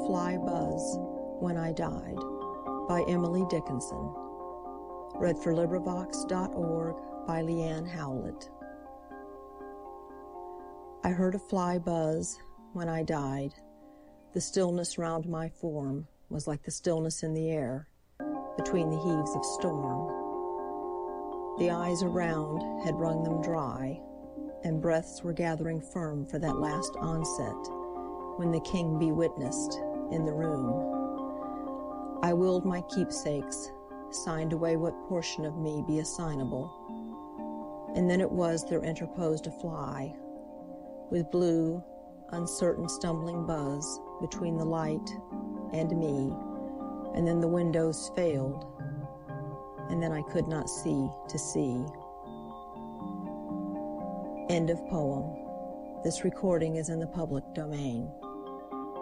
Fly Buzz When I Died by Emily Dickinson. Read for LibriVox.org by Leanne Howlett. I heard a fly buzz when I died. The stillness round my form was like the stillness in the air between the heaves of storm. The eyes around had wrung them dry, and breaths were gathering firm for that last onset when the king be witnessed in the room. I willed my keepsakes, signed away what portion of me be assignable, and then it was there interposed a fly, with blue, uncertain stumbling buzz between the light and me, and then the windows failed, and then I could not see to see. End of poem. This recording is in the public domain.